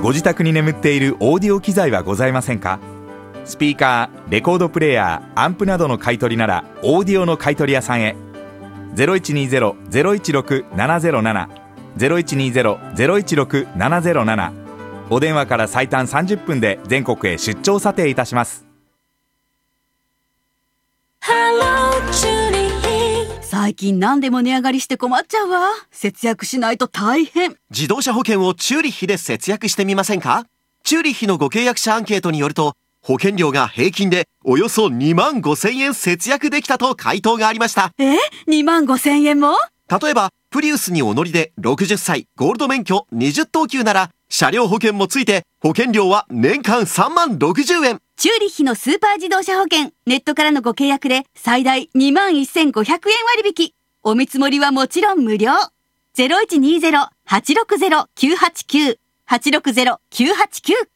ご自宅に眠っているオーディオ機材はございませんか？スピーカー、レコードプレーヤー、アンプなどの買い取りならオーディオの買い取り屋さんへ。 0120-016-707 0120-016-707、お電話から最短30分で全国へ出張査定いたします。 最近何でも値上がりして困っちゃうわ。節約しないと大変。 自動車保険をチューリッヒで節約してみませんか？チューリッヒのご契約者アンケートによると、保険料が平均でおよそ2万5,000円節約できたと回答がありました。 2万5,000円も？ 例えばプリウスにお乗りで60歳ゴールド免許20等級なら、車両保険もついて保険料は年間3万60円。 チューリッヒのスーパー自動車保険、ネットからのご契約で最大2万1,500円割引。お見積もりはもちろん無料。0120-860-989 860-989